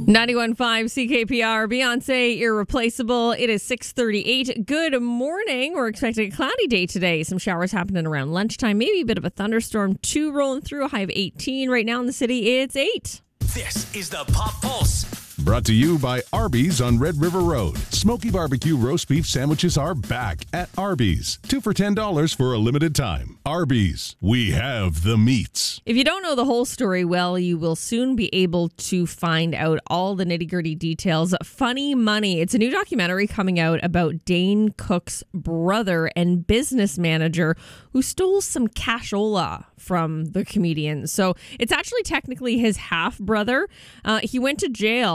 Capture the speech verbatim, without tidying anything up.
ninety-one point five C K P R, Beyonce, Irreplaceable. It is six thirty-eight. Good morning. We're expecting a cloudy day today. Some showers happening around lunchtime. Maybe a bit of a thunderstorm, too, rolling through. A high of eighteen. Right now in the city, it's eight. This is the Pop Pulse. Brought to you by Arby's on Red River Road. Smoky barbecue roast beef sandwiches are back at Arby's. Two for ten dollars for a limited time. Arby's, we have the meats. If you don't know the whole story well, you will soon be able to find out all the nitty-gritty details. Funny Money. It's a new documentary coming out about Dane Cook's brother and business manager who stole some cashola from the comedian. So it's actually technically his half-brother. Uh, he went to jail